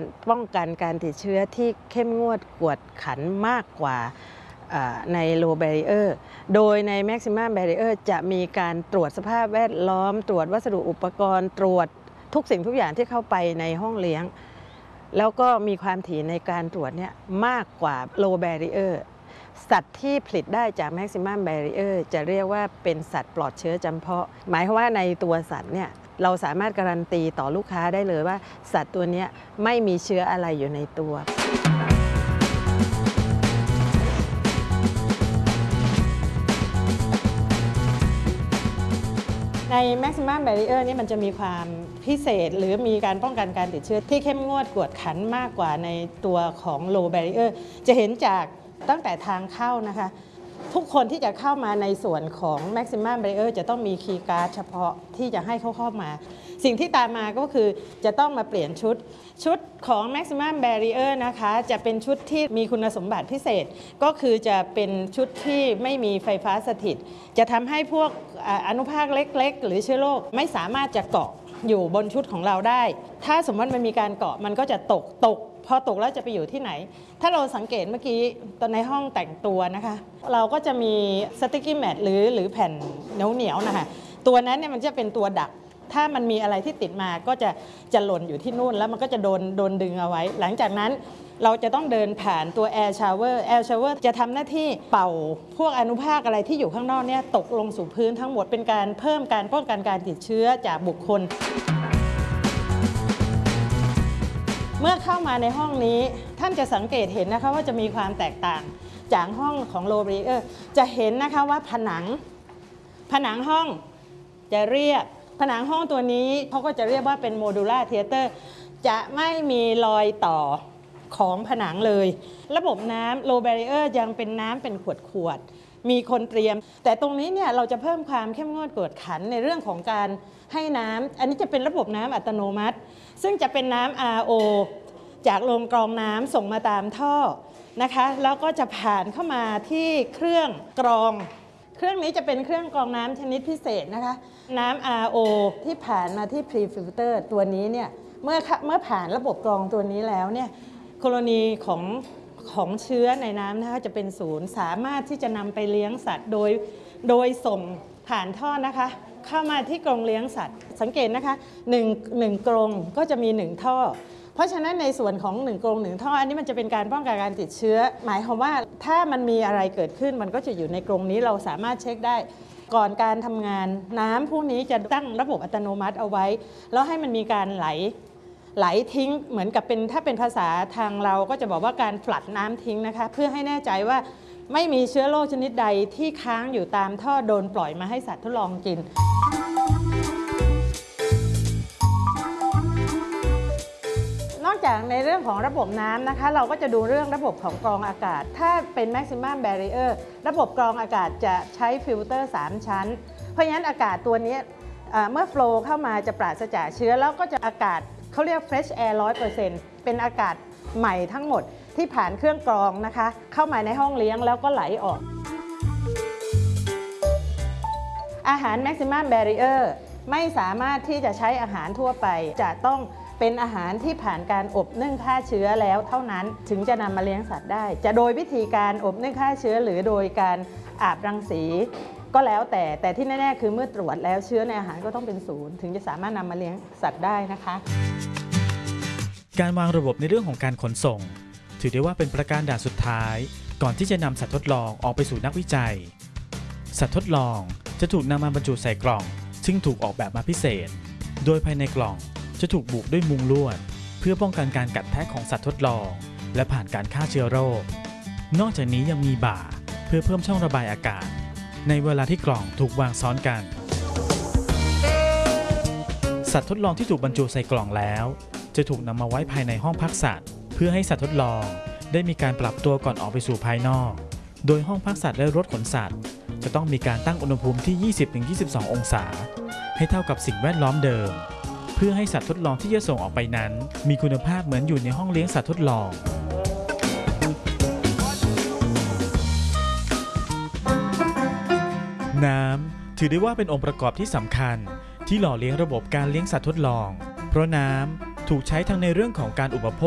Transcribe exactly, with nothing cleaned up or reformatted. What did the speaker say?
ป้องกันการติดเชื้อที่เข้มงวดกวดขันมากกว่าใน low barrier โดยใน maximum barrier จะมีการตรวจสภาพแวดล้อมตรวจวัสดุอุปกรณ์ตรวจทุกสิ่งทุกอย่างที่เข้าไปในห้องเลี้ยงแล้วก็มีความถี่ในการตรวจเนี่ยมากกว่า low barrier สัตว์ที่ผลิตได้จาก maximum barrier จะเรียกว่าเป็นสัตว์ปลอดเชื้อจำเพาะหมายความว่าในตัวสัตว์เนี่ยเราสามารถการันตีต่อลูกค้าได้เลยว่าสัตว์ตัวนี้ไม่มีเชื้ออะไรอยู่ในตัวใน maximum barrier นี่มันจะมีความพิเศษหรือมีการป้องกันการติดเชื้อที่เข้มงวดกวดขันมากกว่าในตัวของ low barrier จะเห็นจากตั้งแต่ทางเข้านะคะทุกคนที่จะเข้ามาในส่วนของ maximum barrier จะต้องมีคีย์การ์ดเฉพาะที่จะให้เขาเข้ามาสิ่งที่ตามมาก็คือจะต้องมาเปลี่ยนชุดชุดของ maximum barrier นะคะจะเป็นชุดที่มีคุณสมบัติพิเศษก็คือจะเป็นชุดที่ไม่มีไฟฟ้าสถิตจะทำให้พวกอนุภาคเล็กๆหรือเชื้อโรคไม่สามารถจะเกาะอยู่บนชุดของเราได้ถ้าสมมติมันมีการเกาะมันก็จะตกตกพอตกแล้วจะไปอยู่ที่ไหนถ้าเราสังเกตเมื่อกี้ตอนในห้องแต่งตัวนะคะเราก็จะมีสติ๊กกี้แมทหรือหรือแผ่นเหนียวๆนะคะตัวนั้นเนี่ยมันจะเป็นตัวดักถ้ามันมีอะไรที่ติดมาก็จะจะหล่นอยู่ที่นู่นแล้วมันก็จะโดนโดนดึงเอาไว้หลังจากนั้นเราจะต้องเดินผ่านตัว Air Shower Air Shower จะทำหน้าที่เป่าพวกอนุภาคอะไรที่อยู่ข้างนอกเนี่ยตกลงสู่พื้นทั้งหมดเป็นการเพิ่มการป้องกันการติดเชื้อจากบุคคลเมื่อเข้ามาในห้องนี้ท่านจะสังเกตเห็นนะคะว่าจะมีความแตกต่างจากห้องของ low barrier จะเห็นนะคะว่าผนังผนังห้องจะเรียบผนังห้องตัวนี้เขาก็จะเรียกว่าเป็น modular theater จะไม่มีรอยต่อของผนังเลยระบบน้ำ low barrier ยังเป็นน้ำเป็นขวดขวดมีคนเตรียมแต่ตรงนี้เนี่ยเราจะเพิ่มความเข้มงวดกวดขันในเรื่องของการให้น้ำอันนี้จะเป็นระบบน้ำอัตโนมัติซึ่งจะเป็นน้ำ อาร์ โอ จากโรงกรองน้ำส่งมาตามท่อนะคะแล้วก็จะผ่านเข้ามาที่เครื่องกรองเครื่องนี้จะเป็นเครื่องกรองน้ำชนิดพิเศษนะคะน้ำ อาร์ โอ ที่ผ่านมาที่ pre-filter ตัวนี้เนี่ยเมื่อเมื่อผ่านระบบกรองตัวนี้แล้วเนี่ยกรณีของของเชื้อในน้ำนะคะจะเป็นศูนย์สามารถที่จะนำไปเลี้ยงสัตว์โดยโดยส่งผ่านท่อนะคะเข้ามาที่กรงเลี้ยงสัตว์สังเกตนะคะหนึ่ง หนึ่งกรงก็จะมีหนึ่งท่อเพราะฉะนั้นในส่วนของหนึ่งกรงหนึ่งท่ออันนี้มันจะเป็นการป้องกันการติดเชื้อหมายความว่าถ้ามันมีอะไรเกิดขึ้นมันก็จะอยู่ในกรงนี้เราสามารถเช็คได้ก่อนการทำงานน้ำพวกนี้จะตั้งระบบอัตโนมัติเอาไว้แล้วให้มันมีการไหลไหลทิ้งเหมือนกับเป็นถ้าเป็นภาษาทางเราก็จะบอกว่าการฝลัดน้ำทิ้งนะคะเพื่อให้แน่ใจว่าไม่มีเชื้อโรคชนิดใดที่ค้างอยู่ตามท่อโดนปล่อยมาให้สัตว์ทดลองกินนอกจากในเรื่องของระบบน้ำนะคะเราก็จะดูเรื่องระบบของกรองอากาศถ้าเป็น maximum barrier ระบบกรองอากาศจะใช้ฟิลเตอร์สามชั้นเพราะฉะนั้นอากาศตัวนี้เมื่อ flow เข้ามาจะปราศจากเชื้อแล้วก็จะอากาศเขาเรียก fresh air ร้อยเปอร์เซ็นต์ เป็นอากาศใหม่ทั้งหมดที่ผ่านเครื่องกรองนะคะเข้ามาในห้องเลี้ยงแล้วก็ไหลออกอาหาร maximum barrier ไม่สามารถที่จะใช้อาหารทั่วไปจะต้องเป็นอาหารที่ผ่านการอบนึ่งฆ่าเชื้อแล้วเท่านั้นถึงจะนำมาเลี้ยงสัตว์ได้จะโดยวิธีการอบนึ่งฆ่าเชื้อหรือโดยการอาบรังสีก็แล้วแต่แต่ที่แน่ๆคือเมื่อตรวจแล้วเชื้อในอาหารก็ต้องเป็นศูนย์ถึงจะสามารถนำมาเลี้ยงสัตว์ได้นะคะการวางระบบในเรื่องของการขนส่งถือได้ว่าเป็นประการด่านสุดท้ายก่อนที่จะนำสัตว์ทดลองออกไปสู่นักวิจัยสัตว์ทดลองจะถูกนำมาบรรจุใส่กล่องซึ่งถูกออกแบบมาพิเศษโดยภายในกล่องจะถูกบุด้วยมุงลวดเพื่อป้องกันการกัดแทะของสัตว์ทดลองและผ่านการฆ่าเชื้อโรคนอกจากนี้ยังมีบ่าเพื่อเพิ่มช่องระบายอากาศในเวลาที่กล่องถูกวางซ้อนกันสัตว์ทดลองที่ถูกบรรจุใส่กล่องแล้วจะถูกนำมาไว้ภายในห้องพักสัตว์เพื่อให้สัตว์ทดลองได้มีการปรับตัวก่อนออกไปสู่ภายนอกโดยห้องพักสัตว์และรถขนสัตว์จะต้องมีการตั้งอุณหภูมิที่ ยี่สิบถึงยี่สิบสอง องศาให้เท่ากับสิ่งแวดล้อมเดิมเพื่อให้สัตว์ทดลองที่จะส่งออกไปนั้นมีคุณภาพเหมือนอยู่ในห้องเลี้ยงสัตว์ทดลองน้ำถือได้ว่าเป็นองค์ประกอบที่สำคัญที่หล่อเลี้ยงระบบการเลี้ยงสัตว์ทดลองเพราะน้ำถูกใช้ทั้งในเรื่องของการอุปโภ